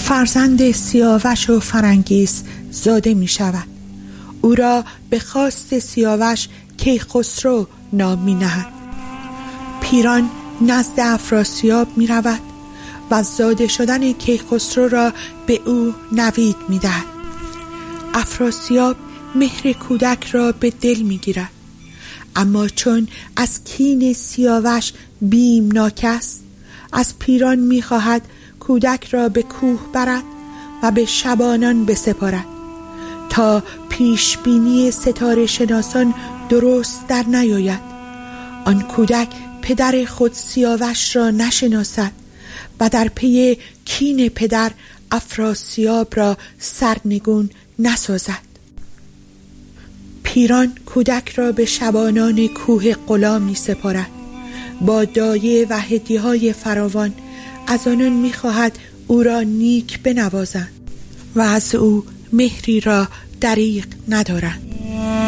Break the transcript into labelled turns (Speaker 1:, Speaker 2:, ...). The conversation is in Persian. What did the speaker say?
Speaker 1: فرزند سیاوش و فرنگیس زاده می شود. او را به خواست سیاوش کیخسرو نام می نهد. پیران نزد افراسیاب می رود و زاده شدن کیخسرو را به او نوید می دهد. افراسیاب مهر کودک را به دل می گیرد، اما چون از کین سیاوش بیمناک است، از پیران می خواهد کودک را به کوه برد و به شبانان بسپارد تا پیشبینی ستاره شناسان درست در نیاید. آن کودک پدر خود سیاوش را نشناسد و در پی کین پدر افراسیاب را سرنگون نسازد. پیران کودک را به شبانان کوه قلا می سپارد. با دایه و هدیه‌های فراوان از آنان می خواهد او را نیک بنوازند و از او مهری را دریغ ندارند.